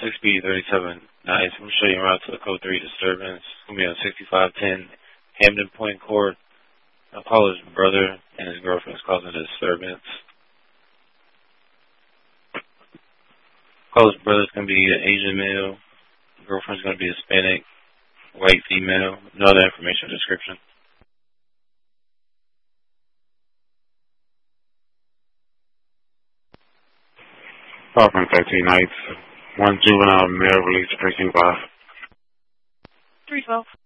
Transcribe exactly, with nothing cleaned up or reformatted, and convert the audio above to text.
six B thirty-seven nice. I'm going to show you around to the code three disturbance. It's going to be on sixty-five ten Hamden Point Court. I'll call his brother and his girlfriend is causing a disturbance. Call his brother's going to be an Asian male. Girlfriend's going to be Hispanic, white female. No other information or description. Offering thirteen nights. One juvenile male released precinct five. three twelve.